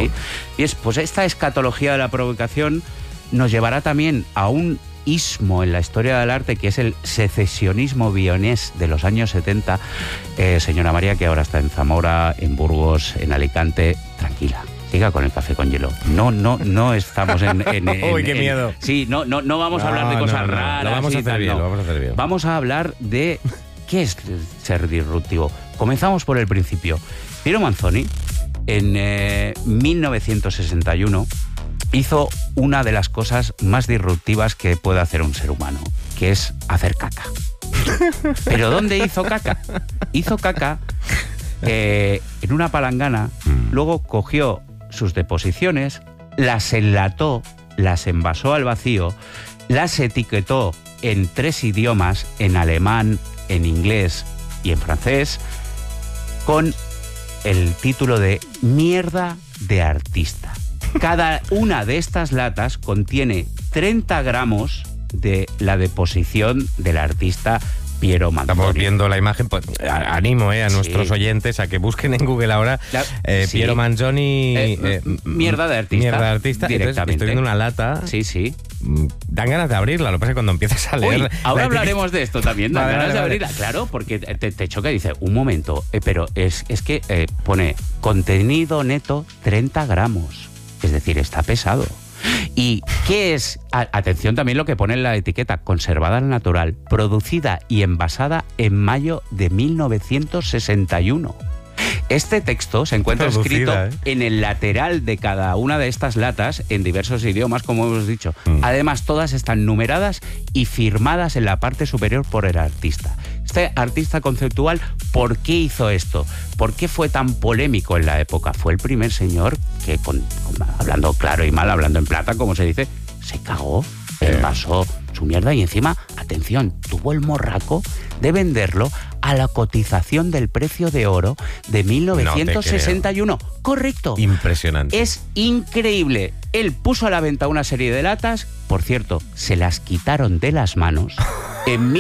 Sí. Y pues esta escatología de la provocación nos llevará también a un ismo en la historia del arte, que es el secesionismo vienés de los años 70. Señora María, que ahora está en Zamora, en Burgos, en Alicante, tranquila. Siga con el café con hielo. No estamos en ¡Uy, qué miedo! Sí, no vamos a hablar de cosas raras. Lo vamos a hacer bien, lo vamos a hacer bien. Vamos a hablar de qué es ser disruptivo. Comenzamos por el principio. Piero Manzoni, en 1961, hizo una de las cosas más disruptivas que puede hacer un ser humano, que es hacer caca. ¿Pero dónde hizo caca? Hizo caca en una palangana, luego cogió sus deposiciones, las enlató, las envasó al vacío, las etiquetó en 3 idiomas, en alemán, en inglés y en francés, con el título de Mierda de Artista. Cada una de estas latas contiene 30 gramos de la deposición del artista Piero Manzoni. Estamos viendo la imagen, pues animo a nuestros oyentes a que busquen en Google ahora Piero Manzoni Mierda de Artista. Mierda de Artista. Directamente. Entonces, estoy viendo una lata. Sí. Dan ganas de abrirla, lo que pasa es que cuando empiezas a leer... Uy, ahora hablaremos de esto también, dan ganas de abrirla. Claro, porque te choca y dice, un momento, pero es que pone contenido neto 30 gramos. Es decir, está pesado. ¿Y qué es? Atención también lo que pone en la etiqueta: conservada al natural, producida y envasada en mayo de 1961. Este texto se encuentra escrito en el lateral de cada una de estas latas en diversos idiomas, como hemos dicho. Además, todas están numeradas y firmadas en la parte superior por el artista. Este artista conceptual, ¿por qué hizo esto? ¿Por qué fue tan polémico en la época? Fue el primer señor que, hablando claro y mal, hablando en plata, como se dice, se cagó, envasó su mierda y encima, atención, tuvo el morraco de venderlo a la cotización del precio de oro de 1961. Correcto. Impresionante. Es increíble. Él puso a la venta una serie de latas, por cierto, se las quitaron de las manos. En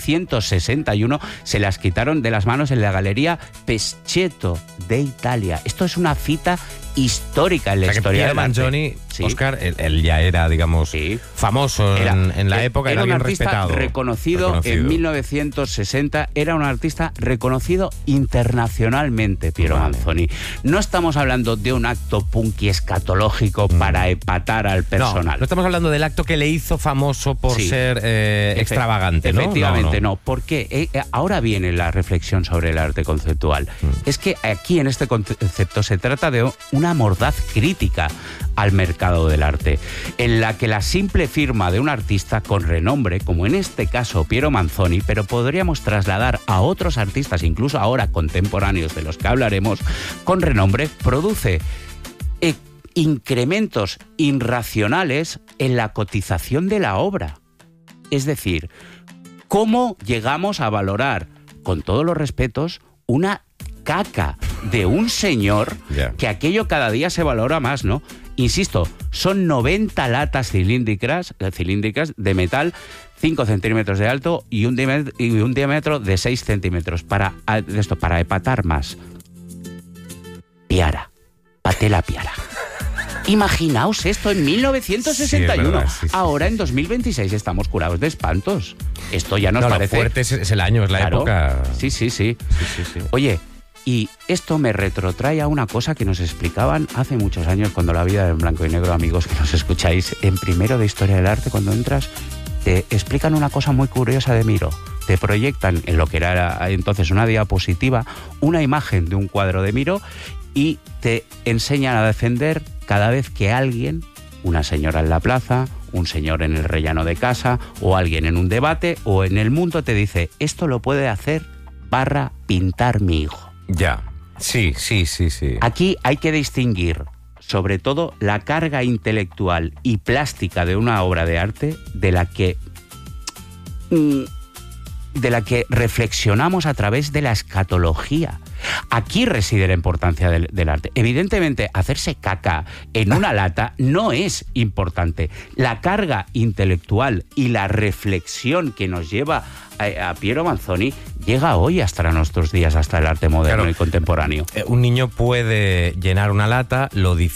1961 se las quitaron de las manos en la Galería Pescetto de Italia. Esto es una cita histórica en la historia del arte. Manzoni, Óscar, él ya era, digamos, famoso en la época, era alguien respetado. Reconocido en 1960, era un artista reconocido internacionalmente, Piero Manzoni. No estamos hablando de un acto punky escatológico para epatar al personal. No estamos hablando del acto que le hizo famoso por ser extravagante, ¿no? Efectivamente, no. ¿Por qué? Ahora viene la reflexión sobre el arte conceptual. Es que aquí, en este concepto, se trata de una mordaz crítica al mercado del arte, en la que la simple firma de un artista con renombre, como en este caso Piero Manzoni, pero podríamos trasladar a otros artistas, incluso ahora contemporáneos de los que hablaremos, con renombre, produce incrementos irracionales en la cotización de la obra. Es decir, ¿cómo llegamos a valorar, con todos los respetos, una caca de un señor que aquello cada día se valora más, ¿no? Insisto, son 90 latas cilíndricas de metal, 5 centímetros de alto y un diámetro de 6 centímetros para epatar más. Piara, Patela Piara. Imaginaos esto en 1961. Sí, verdad, sí. Ahora en 2026 estamos curados de espantos. Esto ya nos parece... Lo fuerte es el año, es la época... Sí. Oye, y esto me retrotrae a una cosa que nos explicaban hace muchos años, cuando la vida era en blanco y negro, amigos que nos escucháis, en primero de Historia del Arte, cuando entras, te explican una cosa muy curiosa de Miro. Te proyectan en lo que era entonces una diapositiva, una imagen de un cuadro de Miro, y te enseñan a defender cada vez que alguien, una señora en la plaza, un señor en el rellano de casa, o alguien en un debate, o en el mundo, te dice, esto lo puede hacer / pintar mi hijo. Ya, sí. Aquí hay que distinguir, sobre todo, la carga intelectual y plástica de una obra de arte de la que reflexionamos a través de la escatología. Aquí reside la importancia del arte. Evidentemente, hacerse caca en una lata no es importante. La carga intelectual y la reflexión que nos lleva a Piero Manzoni llega hoy hasta nuestros días, hasta el arte moderno y contemporáneo. Un niño puede llenar una lata, lo